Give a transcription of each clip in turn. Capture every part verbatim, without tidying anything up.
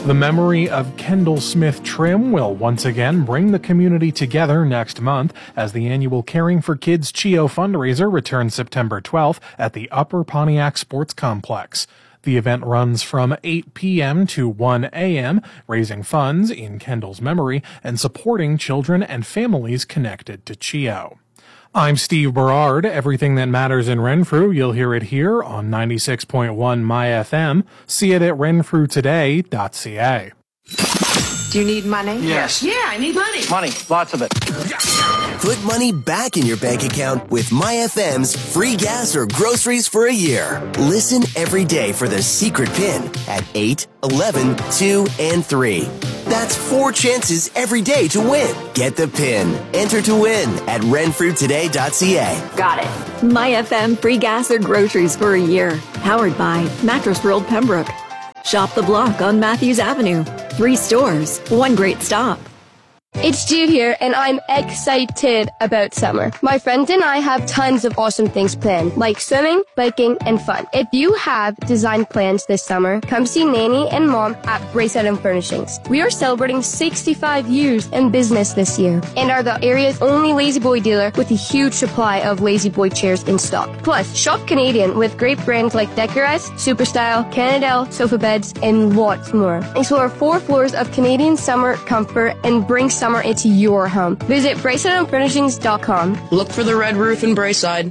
The memory of Kendall Smith Trim will once again bring the community together next month as the annual Caring for Kids CHEO fundraiser returns September twelfth at the Upper Pontiac Sports Complex. The event runs from eight p.m. to one a.m., raising funds in Kendall's memory and supporting children and families connected to CHEO. I'm Steve Berard. Everything that matters in Renfrew, you'll hear it here on ninety-six point one My F M. See it at renfrew today dot c a. Do you need money? Yes. Yeah, I need money. Money, lots of it. Put money back in your bank account with My F M's free gas or groceries for a year. Listen every day for the secret pin at eight, eleven, two, and three. That's four chances every day to win. Get the pin. Enter to win at renfrew today dot c a. Got it. My F M free gas or groceries for a year. Powered by Mattress World Pembroke. Shop the block on Matthews Avenue. Three stores, one great stop. It's Jude here, and I'm excited about summer. My friends and I have tons of awesome things planned, like swimming, biking, and fun. If you have design plans this summer, come see Nanny and Mom at Bracelet and Furnishings. We are celebrating sixty-five years in business this year, and are the area's only Lazy Boy dealer with a huge supply of Lazy Boy chairs in stock. Plus, shop Canadian with great brands like Decorize, Superstyle, Canadel, sofa beds, and lots more. Explore four floors of Canadian summer comfort and bring summer into your home. Visit bracelet and furnishings dot com. Look for the red roof in Braeside.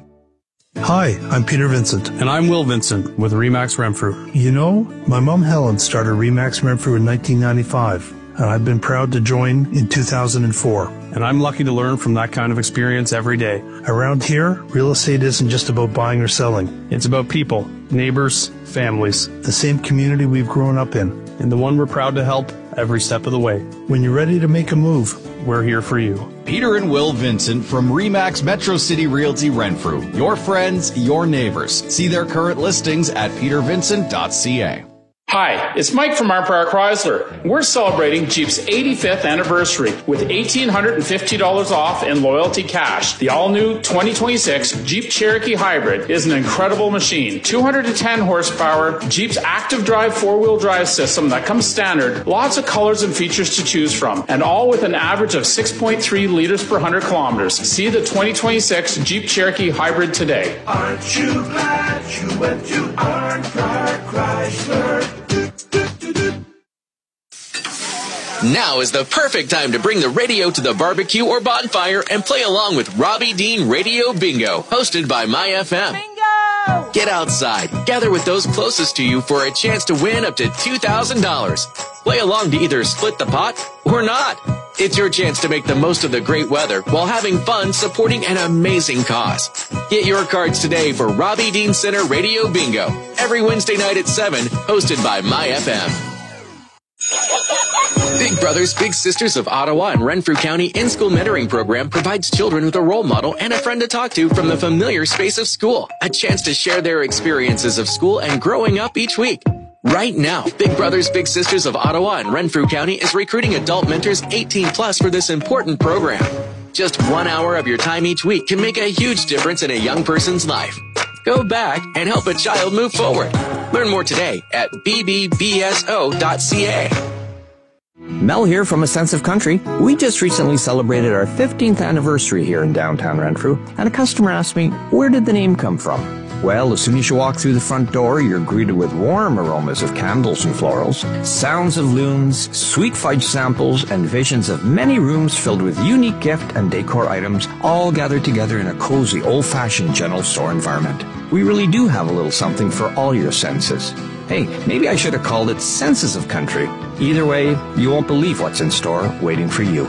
Hi, I'm Peter Vincent. And I'm Will Vincent with Remax Renfrew. You know, my mom Helen started Remax Renfrew in nineteen ninety-five, and I've been proud to join in two thousand four. And I'm lucky to learn from that kind of experience every day. Around here, real estate isn't just about buying or selling. It's about people, neighbors, families. The same community we've grown up in. And the one we're proud to help every step of the way. When you're ready to make a move, we're here for you. Peter and Will Vincent from Remax Metro City Realty Renfrew. Your friends, your neighbors. See their current listings at peter vincent dot c a. Hi, it's Mike from Armpower Chrysler. We're celebrating Jeep's eighty-fifth anniversary with one thousand eight hundred fifty dollars off in loyalty cash. The all-new twenty twenty-six Jeep Cherokee Hybrid is an incredible machine. two hundred ten horsepower, Jeep's active drive four-wheel drive system that comes standard, lots of colors and features to choose from, and all with an average of six point three liters per one hundred kilometers. See the twenty twenty-six Jeep Cherokee Hybrid today. Aren't you glad you went to Armpower Chrysler? Now is the perfect time to bring the radio to the barbecue or bonfire and play along with Robbie Dean Radio Bingo, hosted by My F M. Bingo! Get outside, gather with those closest to you for a chance to win up to two thousand dollars. Play along to either split the pot or not. It's your chance to make the most of the great weather while having fun supporting an amazing cause. Get your cards today for Robbie Dean Center Radio Bingo, every Wednesday night at seven, hosted by My F M. Big Brothers Big Sisters of Ottawa and Renfrew County In-School Mentoring Program provides children with a role model and a friend to talk to from the familiar space of school. A chance to share their experiences of school and growing up each week. Right now, Big Brothers Big Sisters of Ottawa and Renfrew County is recruiting adult mentors eighteen plus for this important program. Just one hour of your time each week can make a huge difference in a young person's life. Go back and help a child move forward. Learn more today at b b b s o dot c a. Mel here from A Sense of Country. We just recently celebrated our fifteenth anniversary here in downtown Renfrew, and a customer asked me, where did the name come from? Well, as soon as you walk through the front door, you're greeted with warm aromas of candles and florals, sounds of loons, sweet fudge samples, and visions of many rooms filled with unique gift and decor items, all gathered together in a cozy, old-fashioned general store environment. We really do have a little something for all your senses. Hey, maybe I should have called it Senses of Country. Either way, you won't believe what's in store waiting for you.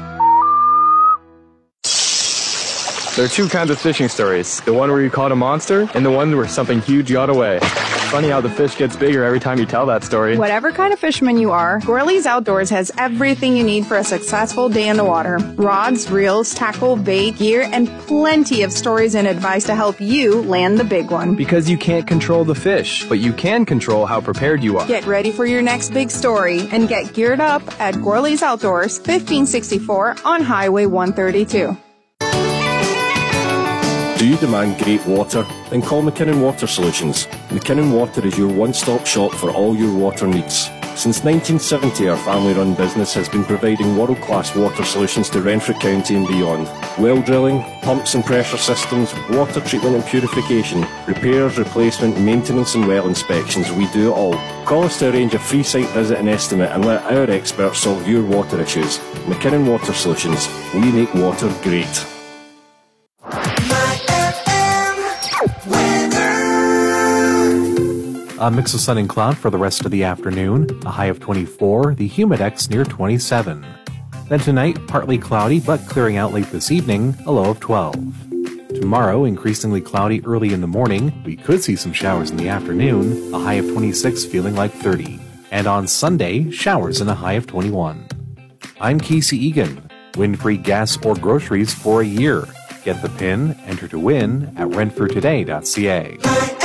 There are two kinds of fishing stories. The one where you caught a monster, and the one where something huge got away. It's funny how the fish gets bigger every time you tell that story. Whatever kind of fisherman you are, Gorley's Outdoors has everything you need for a successful day in the water. Rods, reels, tackle, bait, gear, and plenty of stories and advice to help you land the big one. Because you can't control the fish, but you can control how prepared you are. Get ready for your next big story and get geared up at Gorley's Outdoors, fifteen sixty-four on Highway one thirty-two. Do you demand great water? Then call McKinnon Water Solutions. McKinnon Water is your one-stop shop for all your water needs. Since nineteen seventy, our family-run business has been providing world-class water solutions to Renfrew County and beyond. Well drilling, pumps and pressure systems, water treatment and purification, repairs, replacement, maintenance and well inspections, we do it all. Call us to arrange a free site visit and estimate and let our experts solve your water issues. McKinnon Water Solutions. We make water great. A mix of sun and cloud for the rest of the afternoon, a high of twenty-four, the humidex near twenty-seven. Then tonight, partly cloudy but clearing out late this evening, a low of twelve. Tomorrow, increasingly cloudy early in the morning, we could see some showers in the afternoon, a high of twenty-six feeling like thirty. And on Sunday, showers and a high of twenty-one. I'm Casey Egan. Win free gas or groceries for a year. Get the pin, enter to win at renfrew today dot c a.